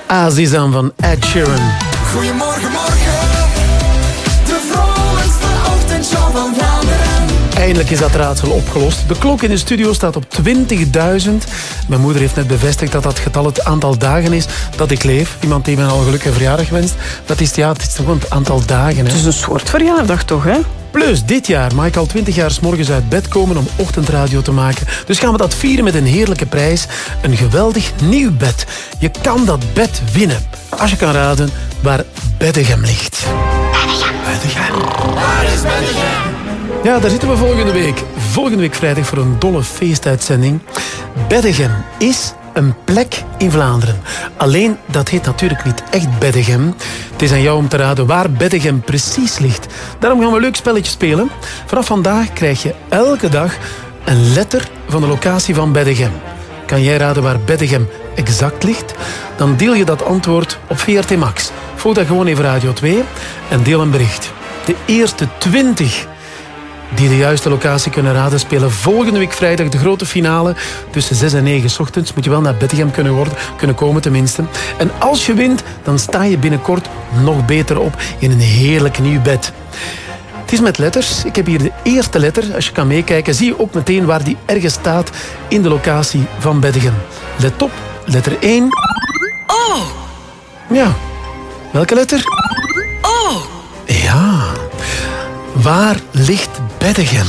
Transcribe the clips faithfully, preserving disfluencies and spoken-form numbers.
Azizan van Ed Sheeran. Goedemorgen, morgen. De vrolijkste ochtendshow van Vlaanderen. Eindelijk is dat raadsel opgelost. De klok in de studio staat op twintigduizend. Mijn moeder heeft net bevestigd dat dat getal het aantal dagen is dat ik leef. Iemand die mij al gelukkige verjaardag gewenst. Dat is, ja, het is gewoon het aantal dagen. Hè. Het is een soort verjaardag toch, hè? Plus, dit jaar mag ik al twintig jaar 's morgens uit bed komen om ochtendradio te maken. Dus gaan we dat vieren met een heerlijke prijs. Een geweldig nieuw bed. Je kan dat bed winnen. Als je kan raden waar Beddegem ligt. Beddegem. Beddegem. Waar is Beddegem? Ja, daar zitten we volgende week. Volgende week vrijdag voor een dolle feestuitzending. Beddegem is een plek in Vlaanderen. Alleen, dat heet natuurlijk niet echt Beddegem. Het is aan jou om te raden waar Beddegem precies ligt. Daarom gaan we een leuk spelletje spelen. Vanaf vandaag krijg je elke dag een letter van de locatie van Beddegem. Kan jij raden waar Beddegem exact ligt? Dan deel je dat antwoord op V R T Max. Volg dat gewoon even Radio twee en deel een bericht. De eerste twintig die de juiste locatie kunnen raden, spelen volgende week vrijdag de grote finale. Tussen zes en negen 's ochtends moet je wel naar Beddegem kunnen, worden, kunnen komen tenminste. En als je wint, dan sta je binnenkort nog beter op in een heerlijk nieuw bed. Het is met letters. Ik heb hier de eerste letter. Als je kan meekijken, zie je ook meteen waar die ergens staat in de locatie van Beddegem. Let op, letter één. Oh! Ja. Welke letter? Oh! Ja. Waar ligt Beddegem?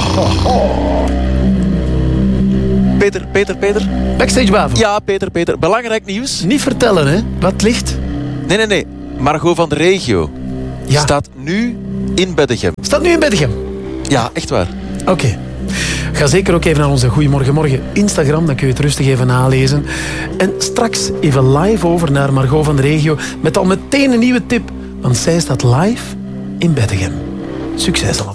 Peter, Peter, Peter. Backstage Bavo. Ja, Peter, Peter. Belangrijk nieuws. Niet vertellen, hè. Wat ligt? Nee, nee, nee. Margot van de Regio Ja. staat nu in Beddegem. Staat nu in Beddegem. Ja, echt waar. Oké. Okay. Ga zeker ook even naar onze Goeiemorgen Morgen Instagram, dan kun je het rustig even nalezen. En straks even live over naar Margot van de Regio met al meteen een nieuwe tip, want zij staat live in Beddegem. Succes allemaal.